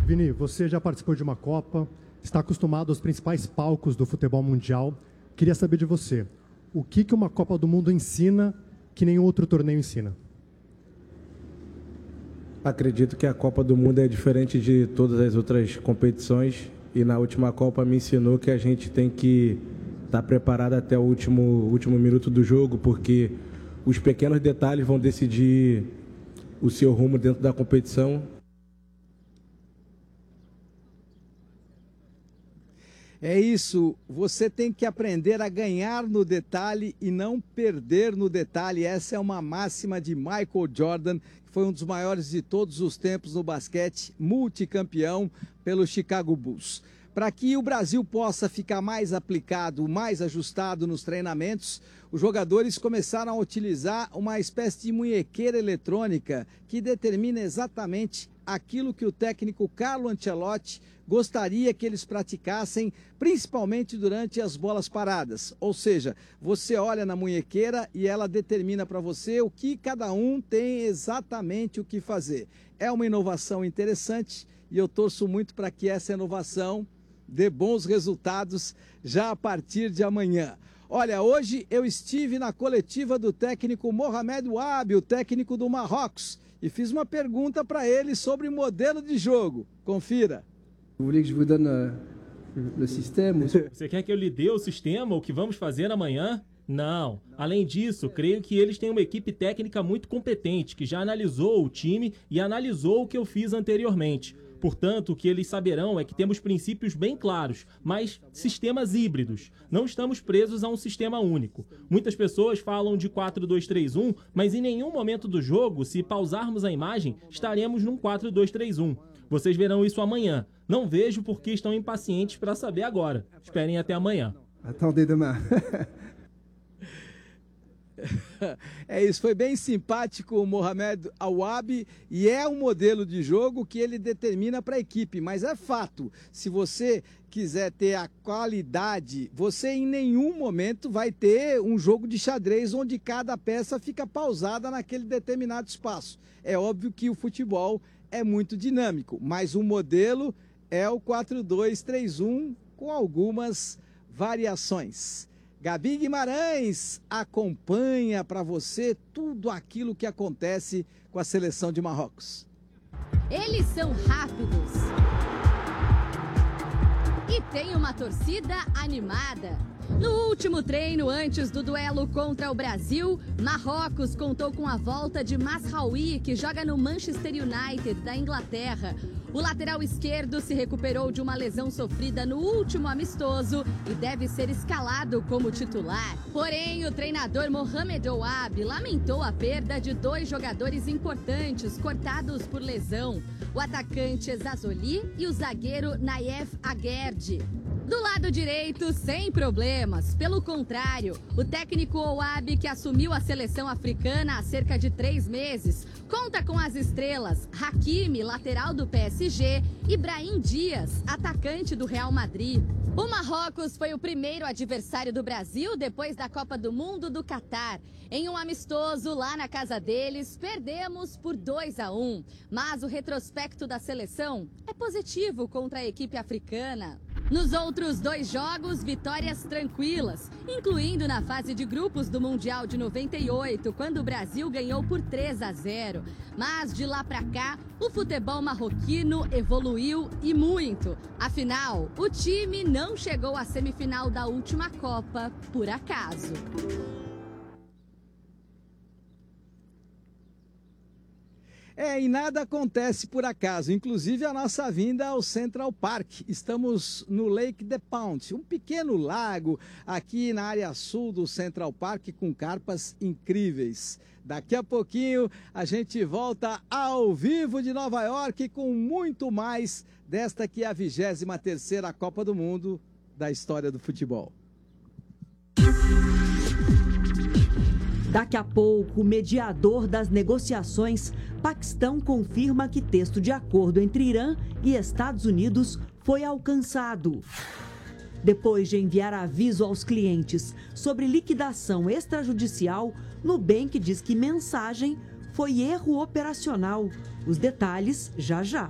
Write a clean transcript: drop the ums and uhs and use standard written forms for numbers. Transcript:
Vini, você já participou de uma Copa, está acostumado aos principais palcos do futebol mundial. Queria saber de você, o que uma Copa do Mundo ensina que nenhum outro torneio ensina? Acredito que a Copa do Mundo é diferente de todas as outras competições e na última Copa me ensinou que a gente tem que estar preparado até o último minuto do jogo, porque os pequenos detalhes vão decidir o seu rumo dentro da competição. É isso, você tem que aprender a ganhar no detalhe e não perder no detalhe. Essa é uma máxima de Michael Jordan, que foi um dos maiores de todos os tempos no basquete, multicampeão pelo Chicago Bulls. Para que o Brasil possa ficar mais aplicado, mais ajustado nos treinamentos, os jogadores começaram a utilizar uma espécie de munhequeira eletrônica que determina exatamente aquilo que o técnico Carlo Ancelotti gostaria que eles praticassem, principalmente durante as bolas paradas. Ou seja, você olha na munhequeira e ela determina para você o que cada um tem exatamente o que fazer. É uma inovação interessante e eu torço muito para que essa inovação dê bons resultados já a partir de amanhã. Olha, hoje eu estive na coletiva do técnico Mohamed Ouabi, o técnico do Marrocos, e fiz uma pergunta para ele sobre modelo de jogo. Confira. Você quer que eu lhe dê o sistema, o que vamos fazer amanhã? Não. Além disso, creio que eles têm uma equipe técnica muito competente, que já analisou o time e analisou o que eu fiz anteriormente. Portanto, o que eles saberão é que temos princípios bem claros, mas sistemas híbridos. Não estamos presos a um sistema único. Muitas pessoas falam de 4-2-3-1, mas em nenhum momento do jogo, se pausarmos a imagem, estaremos num 4-2-3-1. Vocês verão isso amanhã. Não vejo por que estão impacientes para saber agora. Esperem até amanhã. Attendez demain. É isso, foi bem simpático o Mohamed Ouabi e é um modelo de jogo que ele determina para a equipe, mas é fato, se você quiser ter a qualidade, você em nenhum momento vai ter um jogo de xadrez onde cada peça fica pausada naquele determinado espaço. É óbvio que o futebol é muito dinâmico, mas o modelo é o 4-2-3-1 com algumas variações. Gabi Guimarães acompanha para você tudo aquilo que acontece com a seleção de Marrocos. Eles são rápidos e tem uma torcida animada. No último treino antes do duelo contra o Brasil, Marrocos contou com a volta de Mazraoui, que joga no Manchester United da Inglaterra. O lateral esquerdo se recuperou de uma lesão sofrida no último amistoso e deve ser escalado como titular. Porém, o treinador Mohamed Ouabi lamentou a perda de 2 jogadores importantes cortados por lesão: o atacante Zazoli e o zagueiro Naif Aguerd. Do lado direito, sem problemas. Pelo contrário, o técnico Ouabi, que assumiu a seleção africana há cerca de 3 meses, conta com as estrelas Hakimi, lateral do PSG, e Brahim Dias, atacante do Real Madrid. O Marrocos foi o primeiro adversário do Brasil depois da Copa do Mundo do Catar. Em um amistoso lá na casa deles, perdemos por 2-1. Mas o retrospecto da seleção é positivo contra a equipe africana. Nos outros 2 jogos, vitórias tranquilas, incluindo na fase de grupos do Mundial de 98, quando o Brasil ganhou por 3-0. Mas de lá pra cá, o futebol marroquino evoluiu e muito. Afinal, o time não chegou à semifinal da última Copa por acaso. E nada acontece por acaso, inclusive a nossa vinda ao Central Park. Estamos no Lake de Pound, um pequeno lago aqui na área sul do Central Park com carpas incríveis. Daqui a pouquinho a gente volta ao vivo de Nova York com muito mais desta que é a 23ª Copa do Mundo da história do futebol. Daqui a pouco, o mediador das negociações, Paquistão, confirma que texto de acordo entre Irã e Estados Unidos foi alcançado. Depois de enviar aviso aos clientes sobre liquidação extrajudicial, Nubank diz que mensagem foi erro operacional. Os detalhes já já.